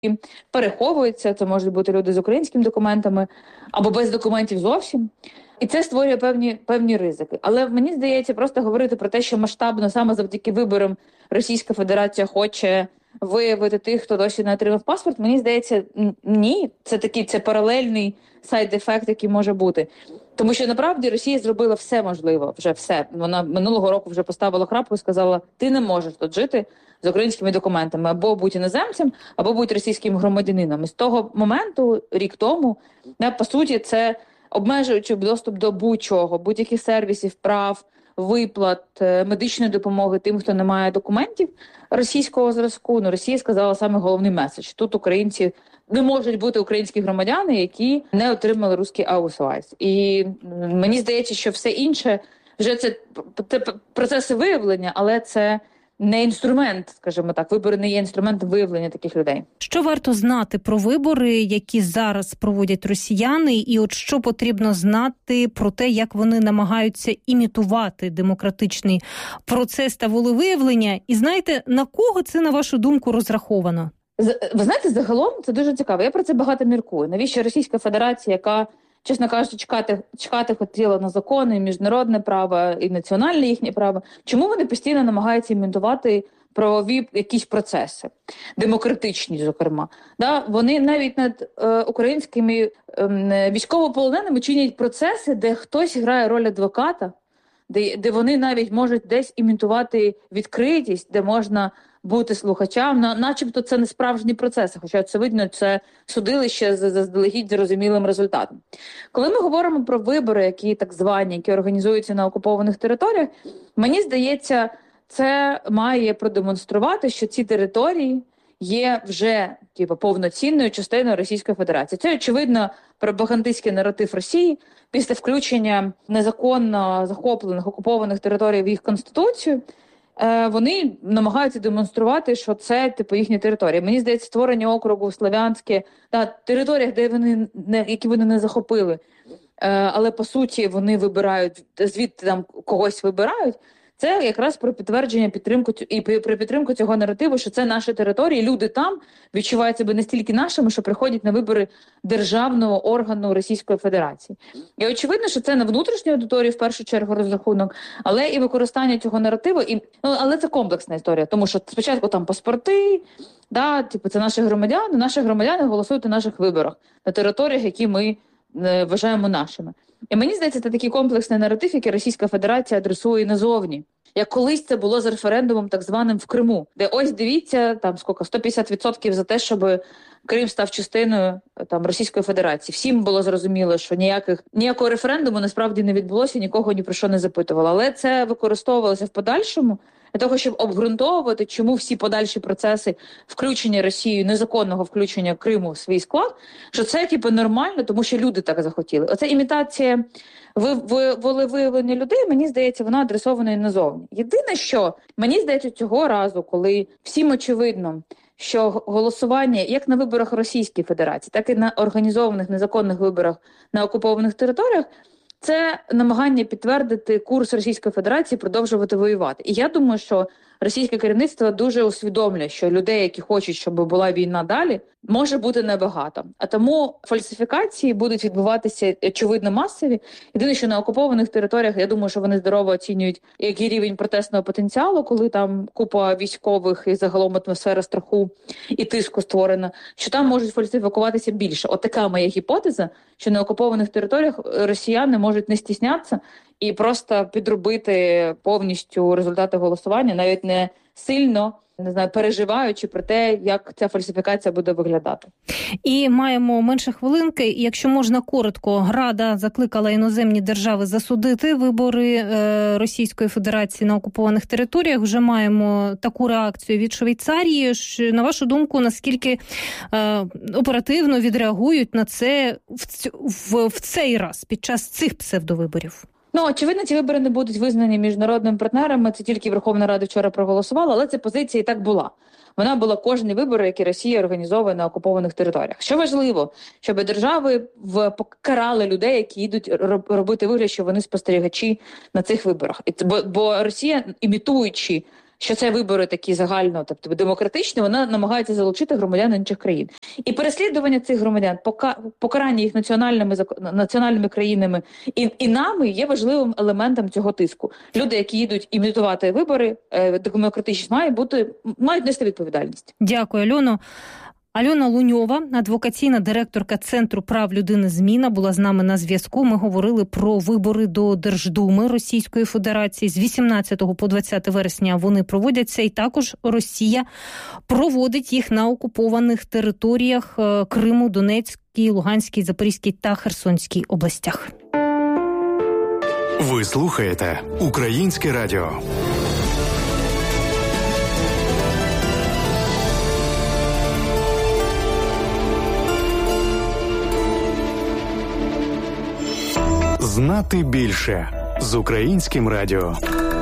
переховуються. Це можуть бути люди з українськими документами або без документів зовсім. І це створює певні ризики. Але мені здається, просто говорити про те, що масштабно саме завдяки виборам Російська Федерація хоче виявити тих, хто досі не отримав паспорт, мені здається, ні. Це паралельний сайд-ефект, який може бути. Тому що, насправді, Росія зробила все можливе, вже все. Вона минулого року вже поставила крапку і сказала, ти не можеш тут жити з українськими документами, або будь іноземцем, або будь російським громадянином. І з того моменту, рік тому, по суті, це обмежуючи доступ до будь-чого, будь-яких сервісів, прав, виплат, медичної допомоги тим, хто не має документів російського зразку. Росія сказала саме головний меседж. Тут українці не можуть бути українські громадяни, які не отримали русський аусвайс. І мені здається, що все інше вже це процеси виявлення, але це не інструмент, скажімо так, вибори не є інструментом виявлення таких людей. Що варто знати про вибори, які зараз проводять росіяни, і от що потрібно знати про те, як вони намагаються імітувати демократичний процес та волевиявлення? І знаєте, на кого це, на вашу думку, розраховано? Ви знаєте, загалом це дуже цікаво. Я про це багато міркую. Навіщо Російська Федерація, яка, чесно кажучи, чекати хотіла на закони, міжнародне право і національне їхнє право, чому вони постійно намагаються імітувати правові якісь процеси, демократичні, зокрема. Вони навіть над українськими військовополоненими чинять процеси, де хтось грає роль адвоката, де вони навіть можуть десь імітувати відкритість, де можна бути слухачам, начебто це не справжні процеси, хоча, очевидно, це судилище з заздалегідь зрозумілим результатом. Коли ми говоримо про вибори, які так звані, які організуються на окупованих територіях, мені здається, це має продемонструвати, що ці території є вже повноцінною частиною Російської Федерації. Це, очевидно, пропагандистський наратив Росії після включення незаконно захоплених окупованих територій в їх конституцію. Вони намагаються демонструвати, що це їхні території. Мені здається, створення округу Слов'янське на територіях, які вони не захопили, але по суті вони вибирають, звідти там когось вибирають. Це якраз про підтвердження про підтримку цього наративу, що це наші території, люди там відчувають себе настільки нашими, що приходять на вибори державного органу Російської Федерації. І очевидно, що це на внутрішню аудиторію в першу чергу розрахунок, але і використання цього наративу, але це комплексна історія, тому що спочатку там паспорти, це наші громадяни голосують на наших виборах, на територіях, які ми вважаємо нашими. І мені здається, це такий комплексний наратив, який Російська Федерація адресує назовні. Як колись це було з референдумом так званим в Криму, де ось дивіться, 150% за те, щоб Крим став частиною Російської Федерації. Всім було зрозуміло, що ніякого референдуму насправді не відбулося, нікого ні про що не запитувало. Але це використовувалося в подальшому для того, щоб обґрунтовувати, чому всі подальші процеси включення Росією, незаконного включення Криму в свій склад, що це нормально, тому що люди так захотіли. Оця імітація волевиявлення людей, мені здається, вона адресована і назовні. Єдине, що мені здається, цього разу, коли всім очевидно, що голосування як на виборах Російської Федерації, так і на організованих незаконних виборах на окупованих територіях, це намагання підтвердити курс Російської Федерації продовжувати воювати. І я думаю, що російське керівництво дуже усвідомлює, що людей, які хочуть, щоб була війна далі, може бути небагато. А тому фальсифікації будуть відбуватися, очевидно, масові. Єдине, що на окупованих територіях, я думаю, що вони здорово оцінюють, який рівень протестного потенціалу, коли там купа військових і загалом атмосфера страху і тиску створена, що там можуть фальсифікуватися більше. От така моя гіпотеза, що на окупованих територіях росіяни можуть не стіснятися і просто підробити повністю результати голосування, навіть не сильно, переживаючи про те, як ця фальсифікація буде виглядати. І маємо менше хвилинки. Якщо можна коротко, Рада закликала іноземні держави засудити вибори Російської Федерації на окупованих територіях. Вже маємо таку реакцію від Швейцарії. На вашу думку, наскільки оперативно відреагують на це в цей раз, під час цих псевдовиборів? Очевидно, ці вибори не будуть визнані міжнародними партнерами, це тільки Верховна Рада вчора проголосувала, але ця позиція і так була. Вона була кожні вибори, які Росія організовує на окупованих територіях. Що важливо, щоб держави покарали людей, які йдуть робити вигляд, що вони спостерігачі на цих виборах. Бо Росія, імітуючи, що це вибори такі загально, тобто демократичні, вона намагається залучити громадян інших країн. І переслідування цих громадян, покарання їх національними країнами і нами є важливим елементом цього тиску. Люди, які їдуть імітувати вибори, демократичність мають нести відповідальність. Дякую, Альоно. Альона Луньова, адвокаційна директорка Центру прав людини «Зміна», була з нами на зв'язку. Ми говорили про вибори до Держдуми Російської Федерації. З 18 по 20 вересня вони проводяться. І також Росія проводить їх на окупованих територіях Криму, Донецькій, Луганській, Запорізькій та Херсонській областях. Ви слухаєте Українське радіо. Знати більше з Українським радіо.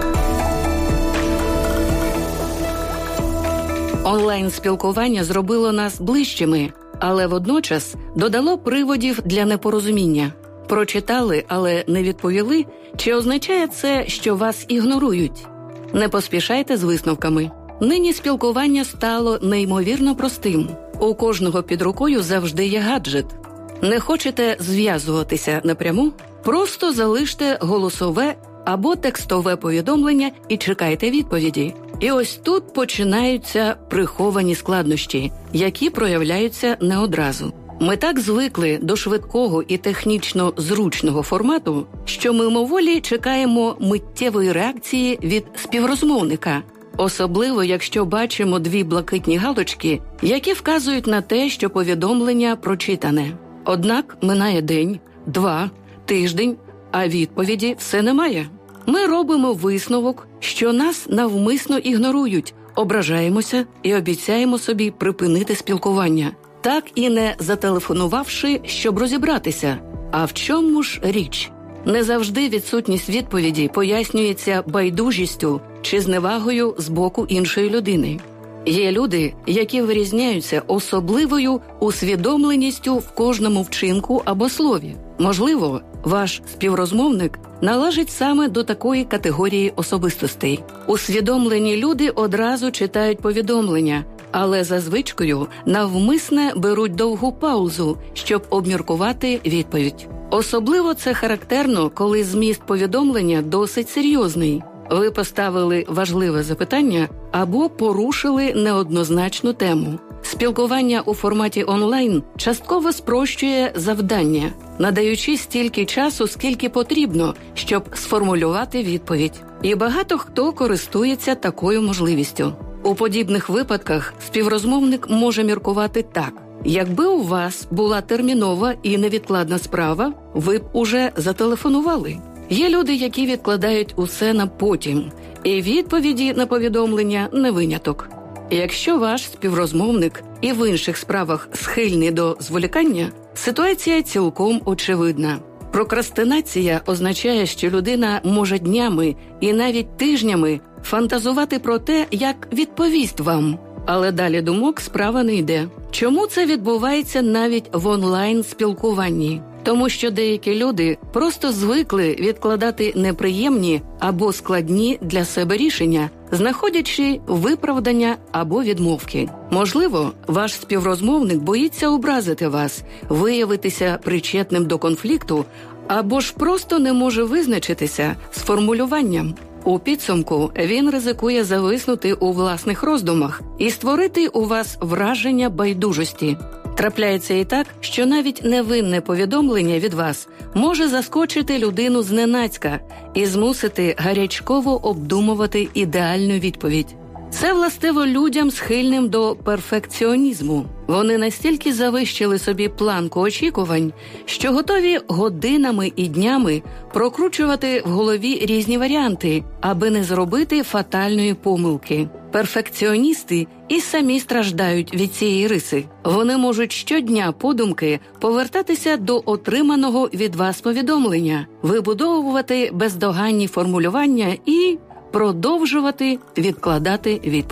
Онлайн-спілкування зробило нас ближчими, але водночас додало приводів для непорозуміння. Прочитали, але не відповіли? Чи означає це, що вас ігнорують? Не поспішайте з висновками. Нині спілкування стало неймовірно простим. У кожного під рукою завжди є гаджет. Не хочете зв'язуватися напряму? Просто залиште голосове або текстове повідомлення і чекайте відповіді. І ось тут починаються приховані складнощі, які проявляються не одразу. Ми так звикли до швидкого і технічно зручного формату, що мимоволі чекаємо миттєвої реакції від співрозмовника. Особливо, якщо бачимо дві блакитні галочки, які вказують на те, що повідомлення прочитане. Однак минає день, 2, тиждень, а відповіді все немає. Ми робимо висновок, що нас навмисно ігнорують, ображаємося і обіцяємо собі припинити спілкування, так і не зателефонувавши, щоб розібратися. А в чому ж річ? Не завжди відсутність відповіді пояснюється байдужістю чи зневагою з боку іншої людини. Є люди, які вирізняються особливою усвідомленістю в кожному вчинку або слові. Можливо, ваш співрозмовник належить саме до такої категорії особистостей. Усвідомлені люди одразу читають повідомлення, але за звичкою навмисне беруть довгу паузу, щоб обміркувати відповідь. Особливо це характерно, коли зміст повідомлення досить серйозний. Ви поставили важливе запитання або порушили неоднозначну тему. Спілкування у форматі онлайн частково спрощує завдання, надаючи стільки часу, скільки потрібно, щоб сформулювати відповідь. І багато хто користується такою можливістю. У подібних випадках співрозмовник може міркувати так. Якби у вас була термінова і невідкладна справа, ви б уже зателефонували. Є люди, які відкладають усе на потім, і відповіді на повідомлення не виняток. Якщо ваш співрозмовник і в інших справах схильний до зволікання, ситуація цілком очевидна. Прокрастинація означає, що людина може днями і навіть тижнями фантазувати про те, як відповість вам. Але далі думок справа не йде. Чому це відбувається навіть в онлайн-спілкуванні? Тому що деякі люди просто звикли відкладати неприємні або складні для себе рішення, знаходячи виправдання або відмовки. Можливо, ваш співрозмовник боїться образити вас, виявитися причетним до конфлікту, або ж просто не може визначитися з формулюванням. У підсумку він ризикує зависнути у власних роздумах і створити у вас враження байдужості. Трапляється і так, що навіть невинне повідомлення від вас може заскочити людину зненацька і змусити гарячково обдумувати ідеальну відповідь. Це властиво людям, схильним до перфекціонізму. Вони настільки завищили собі планку очікувань, що готові годинами і днями прокручувати в голові різні варіанти, аби не зробити фатальної помилки. Перфекціоністи і самі страждають від цієї риси. Вони можуть щодня подумки повертатися до отриманого від вас повідомлення, вибудовувати бездоганні формулювання і продовжувати відкладати відповідь.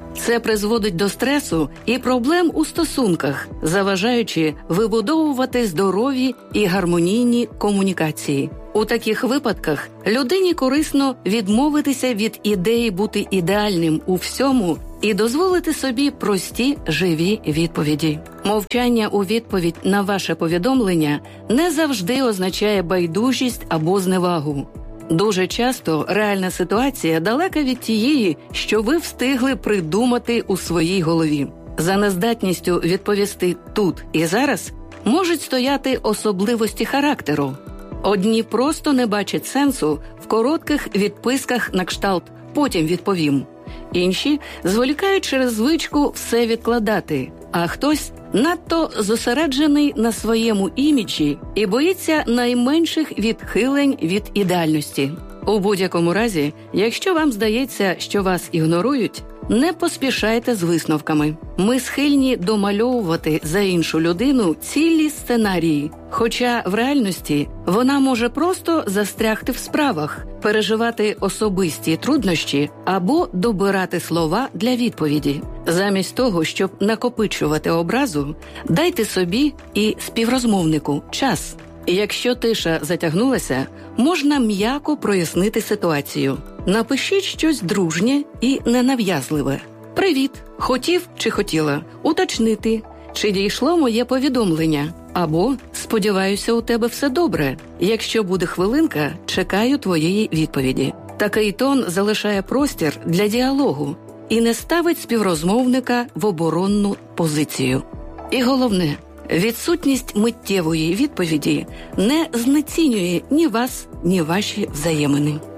Це призводить до стресу і проблем у стосунках, заважаючи вибудовувати здорові і гармонійні комунікації. У таких випадках людині корисно відмовитися від ідеї бути ідеальним у всьому і дозволити собі прості, живі відповіді. Мовчання у відповідь на ваше повідомлення не завжди означає байдужість або зневагу. Дуже часто реальна ситуація далека від тієї, що ви встигли придумати у своїй голові. За нездатністю відповісти тут і зараз можуть стояти особливості характеру. Одні просто не бачать сенсу в коротких відписках на кшталт «потім відповім». Інші зволікають через звичку все відкладати, а хтось надто зосереджений на своєму іміджі і боїться найменших відхилень від ідеальності. У будь-якому разі, якщо вам здається, що вас ігнорують, не поспішайте з висновками. Ми схильні домальовувати за іншу людину цілі сценарії, хоча в реальності вона може просто застрягти в справах, переживати особисті труднощі або добирати слова для відповіді. Замість того, щоб накопичувати образу, дайте собі і співрозмовнику час. Якщо тиша затягнулася, можна м'яко прояснити ситуацію. Напишіть щось дружнє і ненав'язливе. «Привіт! Хотів чи хотіла? Уточнити, чи дійшло моє повідомлення?» Або «Сподіваюся, у тебе все добре. Якщо буде хвилинка, чекаю твоєї відповіді». Такий тон залишає простір для діалогу і не ставить співрозмовника в оборонну позицію. І головне, відсутність миттєвої відповіді не знецінює ні вас, ні ваші взаємини.